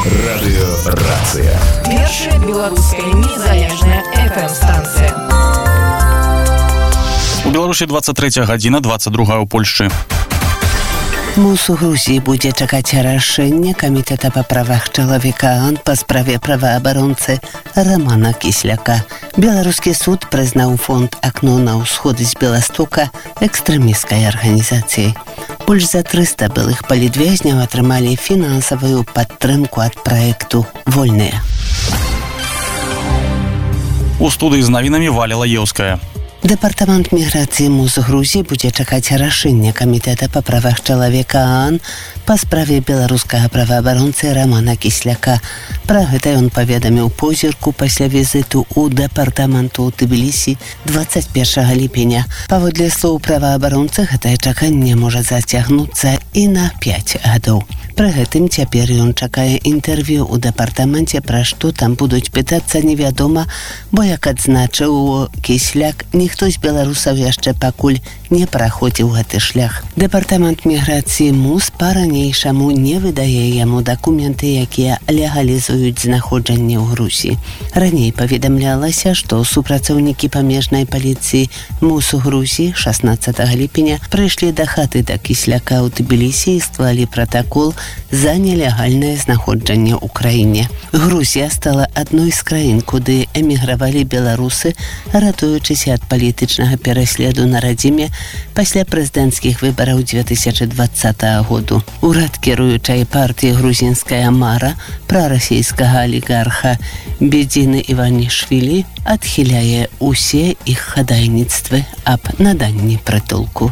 Радыёрацыя. Першая беларуская незалежная FM-станцыя. У Беларусі 23 гадзіна, 22 ў Польшчы. МУС у Грузии будзе чакаць рашэння Камітэта па правах чалавека па справе праваабаронцы Романа Кісляка. Беларускі суд прызнаў фонд «Акно на ўсход з Беластока» экстрэмісцкай арганізацыяй. Больш за 300 былых палітвязняў атрымалі фінансавую падтрымку ад праекту «Вольныя». У студыі з навінамі Валя Лаеўская. Дэпартамент міграцыі МУС Грузіі будзе чакаць рашэння Камітэта па правах чалавека па справе беларускага праваабаронцы Романа Кісляка. Пра гэта ён паведаміў позірку пасля візіту ў дэпартаменту ў Тбілісі 21 ліпеня. Паводле слоў праваабаронцы, гэтае чаканне можа зацягнуцца і на 5 гадоў. Пры гэтым цяпер ён чакае інтэрв'ю ў дэпартаменце, пра што там будуць пытацца невядома, бо, як адзначыў Кісляк, ніхто з беларусаў яшчэ пакуль не праходзіў гэты шлях. Дэпартамент міграцыі МУС па-ранейшаму не выдае яму дакументы, якія легалізуюць знаходжанне ў Грузіі. Раней паведамлялася, што супрацоўнікі памежнай паліцыі МУС у Грузіі 16 ліпеня прыйшлі да хаты да Кісляка ў Тбілісі і склалі пратакол за нелегальнае знаходжанне ў краіне. Грузія стала адной з краін, куды эмігравалі беларусы, ратуючыся ад палітычнага пераследу на радзіме пасля прэзідэнцкіх выбараў 2020 году. Урад кіруючай партыі «Грузінская мара» прарасійскага алігарха Бедзіны Іванішвілі адхіляе ўсе іх хадайніцтвы аб наданні прытулку.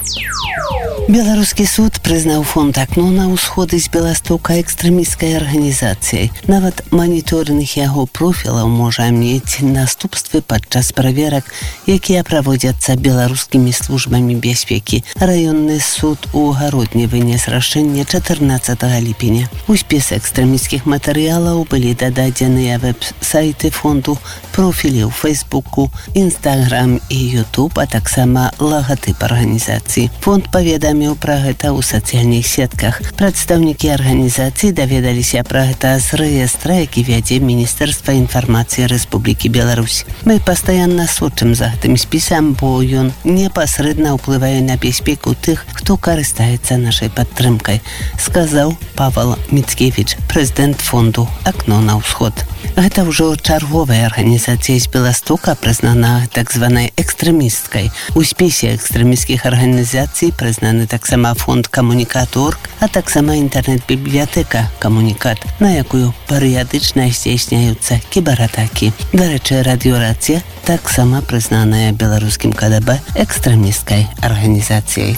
Беларускі суд прызнаў фонд «Акно на ўсход з Беластока» экстрэмісцкай арганізацыяй. Нават маніторынг яго профілаў можа мець наступствы падчас праверак, якія праводзяцца беларускімі службамі бяспекі. Раённы суд у Гародні вынес рашэнне 14 ліпеня. У спіс экстрэмісцкіх матэрыялаў былі дададзеныя вэб-сайты фонду, профілі ў Фейсбуку, Інстаграм і Ютуб, а таксама лагатып арганізацыі. Фонд паведаміў пра гэта ў сацыяльных сетках. Прадстаўнікі арганізацыі даведаліся пра гэта з рэестра, які вядзе Міністэрства інфармацыі Рэспублікі Беларусь. Мы пастаянна сочым за гэтым спісам, бо ён непасрэдна ўплывае на бяспеку тых, хто карыстаецца нашай падтрымкай, сказаў Павел Міцкевіч, прэзідэнт фонду «Акно на ўсход». Гэта ўжо чарговая арганізацыя з Беластока, прызнана так званай экстрэмісцкай. У спісе экстрэмісцкіх арганізацый прызнаны таксама фонд «Камунікат.орг», а таксама інтэрнэт-бібліятэка «Камунікат», на якую перыядычна здзейсняюцца кібератакі. Дарэчы, радыёрацыя таксама прызнаная беларускім КДБ экстрэмісцкай арганізацыяй.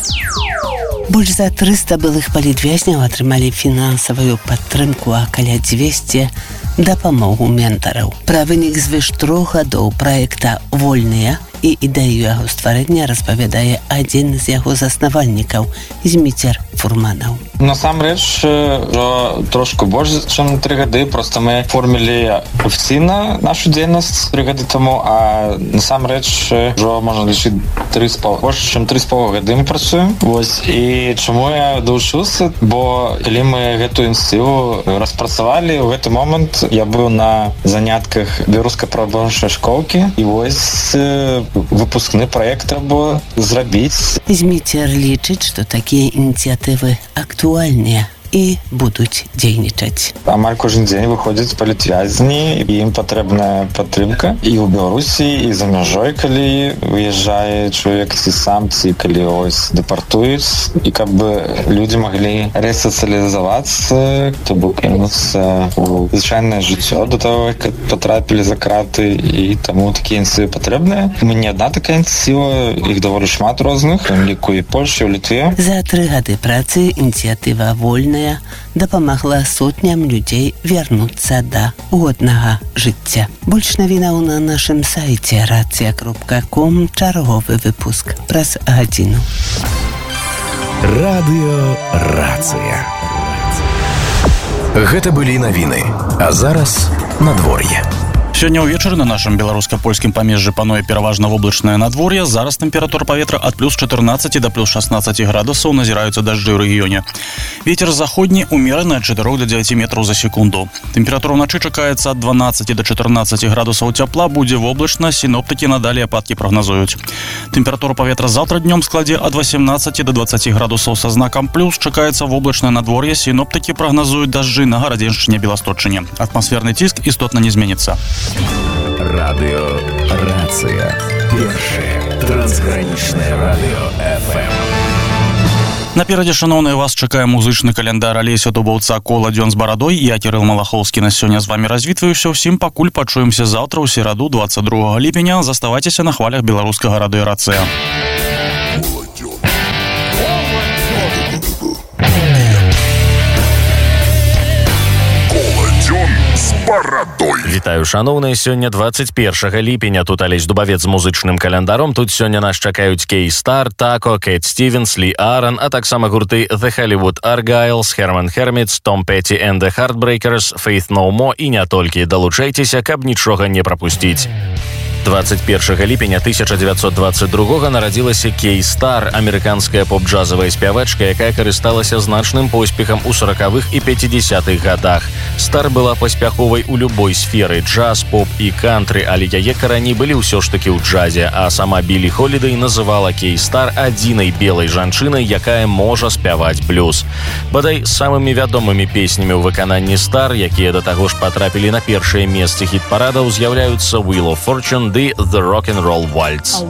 Больш за 300 былых палітвязняў атрымалі фінансавую падтрымку, а каля 200 дапамогу ментараў. Пра вынік звыш 3 гадоў праекта «Вольныя» і ідэю яго стварэння распавядае адзін з яго заснавальнікаў Зміцер Фурманаў. Насамрэч, трошку больш, чым 3 гады. Просто мы формілі афіцыйна нашу дзейнасць 3 гады таму, а насамрэч ўжо можна лічыць больш, чым 3,5 гады мы працуем. Вось, і чаму я далучыўся? Бо калі мы гэтую ініцыятыву распрацавалі, у гэты момант я быў на занятках беларускай праваабарончай школкі, і вось выпускны праект трэба зрабіць. Зміцер лічыць, што такія ініцыятывы актуальныя і будуць дзейнічаць. Амаль кожен дзень выходзяць палітвязні, і ім патрэбная падтрымка і ў Беларусі, і за мяжой, калі выязджае чалавек, ці сам, ці калі дэпартуюць, і каб людзі маглі рэсацыялізавацца, то бок кінуцца ў звычайнае жыццё до таго, як патрапілі за краты, і таму такія ініцыятывы патрэбныя. Мы не адна такая ініцыятыва, іх даволі шмат розных, у ліку і Польшчы, і ў Літве. За 3 гады працы ініцыятыва «Вольная» дапамагла сотням людзей вярнуцца да годнага жыцця. Больш навінаў на нашым сайце racja.com. Чарговы выпуск праз гадзіну. Радыёрацыя. Гэта былі навіны. А зараз надвор'е. Сёння ўвечары на нашым беларуска-польскім памежжы пануе пераважна воблачнае надвор'е. Зараз тэмпература паветра ад плюс 14 да плюс 16 градусаў, назіраюцца дажджы ў рэгіёне. Вецер заходні умераны ад 4 до 9 метраў за секунду. Тэмпература ўначы чакаецца ад 12 до 14 градусаў цяпла, будзе воблачна, сіноптыкі надалей ападкі прагназуюць. Тэмпература паветра заўтра днём складзе ад 18 до 20 градусаў са знакам плюс, чакаецца воблачнае надвор'е, сіноптыкі прагназуюць дажджы на Гарадзеншчыне, Беласточчыне. Атмасферны ціск істотна не зменіцца. Радио «Рация». Первое трансграничное радио ФМ. Наперадзе, шаноўныя, вас чакае музычны каляндар Алеся Дубаўца «Кола дзён з барадой». Я, Кірыл Малахоўскі, на сёння з вамі развітваюся. Усім пакуль пачуемся заўтра ў сераду 22 ліпеня. Заставайцеся на хвалях беларускага радыё «Рацыя». Вітаю, шаноўныя, сёння 21 ліпеня. Тут Алесь Дубавец з музычным календаром. Тут сёння нас чакаюць Кей Стар, Тако, Кейт Стивенс, Ли Аарон, а таксама гурты The Hollywood Argyles, Herman Hermits, Tom Petty and the Heartbreakers, Faith No More і не толькі. Далучайцеся, каб нічога не прапусціць. 21 ліпеня 1922 нарадзілася Кей Стар, амерыканская поп-джазавая спявачка, якая карысталася значным поспехам у 40-х і 50-х гадах. Стар была паспяховай у любой сферы – джаз, поп і кантры, але яе карані былі ўсё ж такі ў джазе, а сама Білі Холідэй называла Кей Стар адзінай белай жанчынай, якая можа спяваць блюз. Бадай, самымі вядомымі песнямі ў выкананні Стар, якія да таго ж патрапілі на першае месцы хіт-парадаў, з'яўляюцца Wheel of Fortune ды The Rock and Roll Waltz.